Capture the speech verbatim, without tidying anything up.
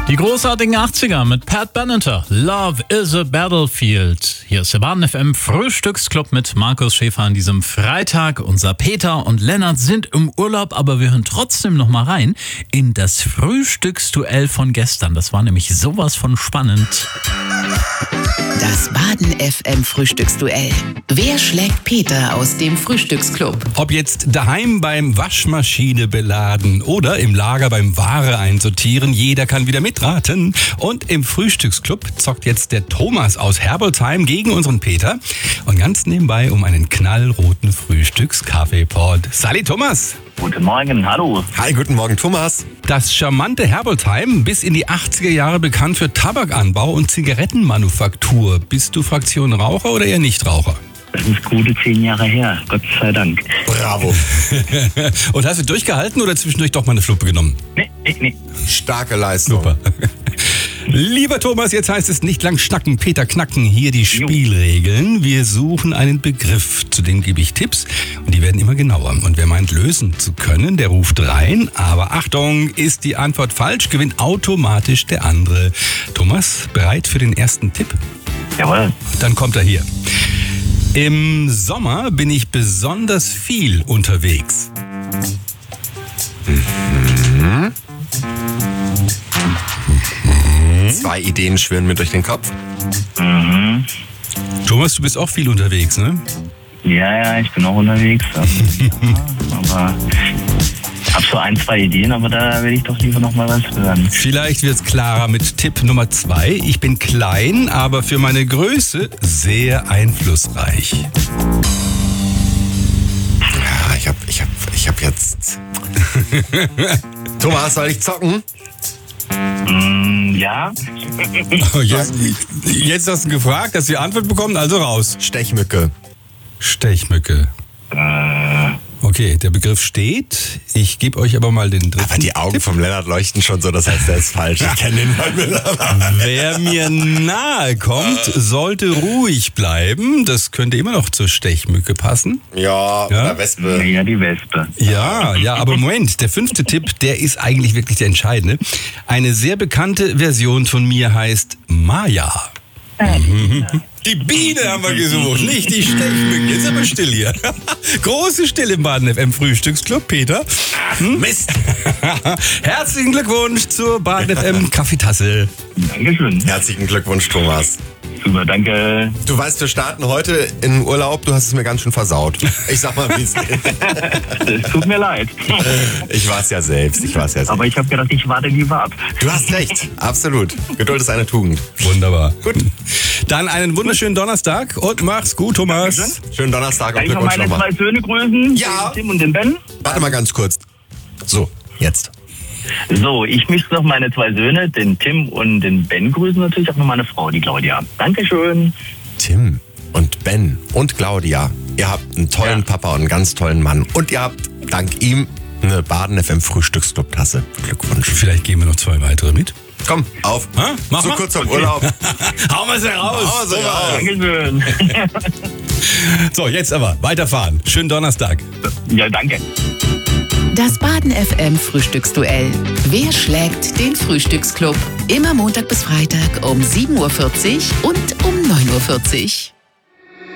Die großartigen achtziger mit Pat Benatar. Love is a Battlefield. Hier ist der Baden F M Frühstücksclub mit Markus Schäfer an diesem Freitag. Unser Peter und Lennart sind im Urlaub, aber wir hören trotzdem noch mal rein in das Frühstücksduell von gestern. Das war nämlich sowas von spannend. Das Baden F M Frühstücksduell. Wer schlägt Peter aus dem Frühstücksclub? Ob jetzt daheim beim Waschmaschine beladen oder im Lager beim Ware einsortieren, jeder kann wieder mitraten. Und im Frühstücksclub zockt jetzt der Thomas aus Herbolzheim gegen unseren Peter. Und ganz nebenbei um einen knallroten Frühstückskaffeepot. Sali Thomas! Guten Morgen, hallo. Hi, guten Morgen, Thomas. Das charmante Herbolzheim, bis in die achtziger Jahre bekannt für Tabakanbau und Zigarettenmanufaktur. Bist du Fraktion Raucher oder eher Nichtraucher? Das ist gute zehn Jahre her, Gott sei Dank. Bravo. Und hast du durchgehalten oder zwischendurch doch mal eine Fluppe genommen? Nee, nee, nee. Starke Leistung. Super. Lieber Thomas, jetzt heißt es nicht lang schnacken, Peter knacken. Hier die Spielregeln. Wir suchen einen Begriff, zu dem gebe ich Tipps und die werden immer genauer. Und wer meint, lösen zu können, der ruft rein. Aber Achtung, ist die Antwort falsch, gewinnt automatisch der andere. Thomas, bereit für den ersten Tipp? Jawohl. Dann kommt er hier. Im Sommer bin ich besonders viel unterwegs. Mhm. Zwei Ideen schwirren mir durch den Kopf. Mhm. Thomas, du bist auch viel unterwegs, ne? Ja, ja, ich bin auch unterwegs. Also, ja, aber hab so ein, zwei Ideen, aber da will ich doch lieber noch mal was hören. Vielleicht wird's klarer mit Tipp Nummer zwei. Ich bin klein, aber für meine Größe sehr einflussreich. Ja, ich hab, ich hab, ich hab jetzt... Thomas, soll ich zocken? Mm, ja. Oh, jetzt, jetzt hast du gefragt, hast du die Antwort bekommen, also raus. Stechmücke. Stechmücke. Äh, Okay, der Begriff steht. Ich gebe euch aber mal den dritten Aber die Augen Tipp. vom Lennart leuchten schon so, das heißt, der ist falsch. Ich kenne den halt mittlerweile. Wer mir nahe kommt, sollte ruhig bleiben. Das könnte immer noch zur Stechmücke passen. Ja, Ja? oder Wespe. ja, die Wespe. Ja, ja, aber Moment, der fünfte Tipp, der ist eigentlich wirklich der entscheidende. Eine sehr bekannte Version von mir heißt Maya. Mhm. Die Biene haben wir gesucht, nicht die Stechmücke. Jetzt aber still hier. Große Stille im Baden F M Frühstücksclub, Peter. Hm? Mist. Herzlichen Glückwunsch zur Baden F M Kaffeetasse. Dankeschön. Herzlichen Glückwunsch, Thomas. Super, danke. Du weißt, wir starten heute in Urlaub. Du hast es mir ganz schön versaut. Ich sag mal, wie es geht. Es tut mir leid. Ich war's ja selbst. Ich war's ja selbst. Aber ich habe gedacht, ich warte lieber ab. Du hast recht. Absolut. Geduld ist eine Tugend. Wunderbar. Gut. Dann einen wunderschönen Donnerstag und mach's gut, Thomas. Dankeschön. Schönen Donnerstag und Kann ich noch Glückwunsch meine nochmal. zwei Söhne grüßen? Ja. Den Tim und den Ben? Warte mal ganz kurz. So, jetzt. So, ich möchte noch meine zwei Söhne, den Tim und den Ben grüßen, natürlich auch noch meine Frau, die Claudia. Dankeschön. Tim und Ben und Claudia, ihr habt einen tollen Ja. Papa und einen ganz tollen Mann. Und ihr habt dank ihm eine Baden F M Frühstücksclub-Tasse. Glückwunsch. Vielleicht gehen wir noch zwei weitere mit. Komm, auf. Ha? Mach Zu mal. kurz vom Urlaub. Hauen wir sie raus. Hauen wir sie raus. Dankeschön. So, jetzt aber weiterfahren. Schönen Donnerstag. Ja, danke. Das Baden F M Frühstücksduell. Wer schlägt den Frühstücksclub? Immer Montag bis Freitag um sieben Uhr vierzig und um neun Uhr vierzig.